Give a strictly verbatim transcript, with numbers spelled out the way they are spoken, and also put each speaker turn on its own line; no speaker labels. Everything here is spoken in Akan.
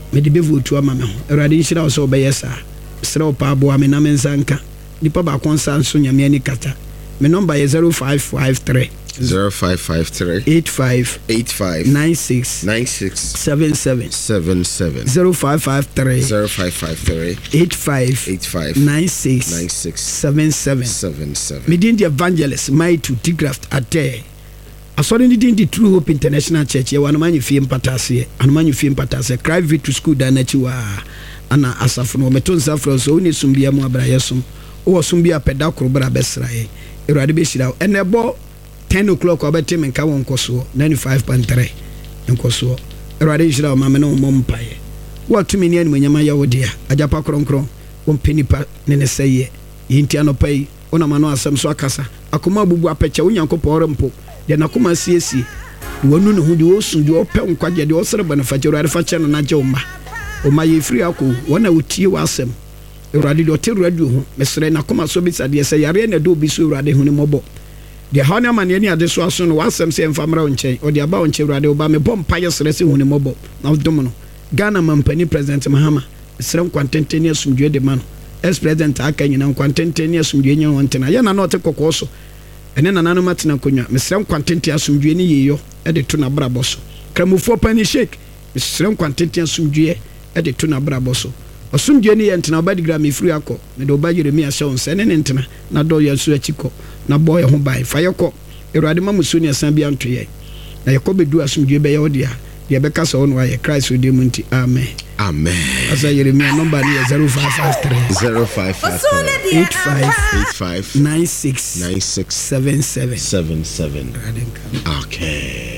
me de be vote ama me ho Awurade nhyira wo so obeye sa sere wo pa abo ame na me nsanka nipa ba konsa nso nyame ani kata me number is zero five five three
zero five five three
eight five
eight five
nine six
nine six
seven seven
seven seven
zero five five three
zero five five three
eight five
eight five
nine six
nine six
seven seven
seven seven.
Medin the evangelist my to Tigraft ate asori ni din the True Hope International Church ye wanamanyi fie mpatase anamanyi fie mpatase Cry Victory School da na chi wa ana asafo no meton safro so oni sumbia mu abrayesum o sumbia peda korobra besrae Erade be shira enebo ten o'clock obete me nka won koso ninety-five point three nkoso Erade shira ma me no mompaye what me ni anyama ya wodia ajapa kronkron won penipa ne ne seye yinti anopai ona mano asem so akasa akoma bubu apecha onyankopɔ rempo de nakoma siesie wonu ne hu de osu de opɛ nkwaje de osere banafaje Erade fa che no na je oma oma ye free ako wona wotie wasem Erade de ote radio hu mesre nakoma so bi sade se yare na do bi so Erade hu ne mobo de ha na mane ani ade so aso no wasem se mfamra onchen o de aba onchen Erade oba me bom paye sere se hu ne mobo na dom no Ghana mampani president Mahama sere kwantenteni asumdwe de man ex president aka nyina kwantenteni asumdwe nya wontena ya na na ote kokoso ene na nanu matena konwa mesrem kwantenti asumdwe ni yeyo e de to na braboso kramufo pani shake mesrem kwantenti asumdwe e de to na braboso asumdwe ni yentena obadigra me free akọ me do obagire mi ashe onse ne ntena na do yesu achiko na boy ho bai fayeko Erade mamusoni asan bia ntoye na yakobedu asumdwe be yodia ye beka so no aye Christ odi munti amen
amen
asa Yeremia number ni zero five five three
zero five five three
eight five
eight five
nine six
nine six
seven seven
seven seven. Okay.